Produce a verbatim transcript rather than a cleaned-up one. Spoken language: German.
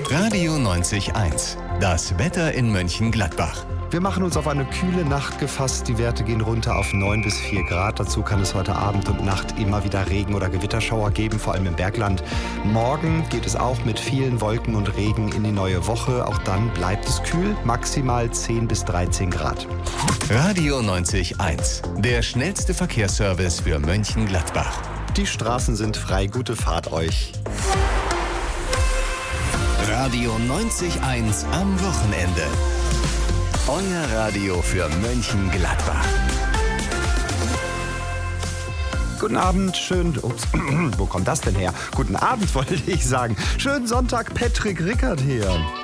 Radio neunzig Komma eins. Das Wetter in Mönchengladbach. Wir machen uns auf eine kühle Nacht gefasst. Die Werte gehen runter auf neun bis vier Grad. Dazu kann es heute Abend und Nacht immer wieder Regen- oder Gewitterschauer geben, vor allem im Bergland. Morgen geht es auch mit vielen Wolken und Regen in die neue Woche. Auch dann bleibt es kühl, maximal zehn bis dreizehn Grad. Radio neunzig Komma eins. Der schnellste Verkehrsservice für Mönchengladbach. Die Straßen sind frei. Gute Fahrt euch. Radio neunzig Komma eins am Wochenende. Euer Radio für Mönchengladbach. Guten Abend, schön... Ups, wo kommt das denn her? Guten Abend, wollte ich sagen. Schönen Sonntag, Patrick Rickert hier.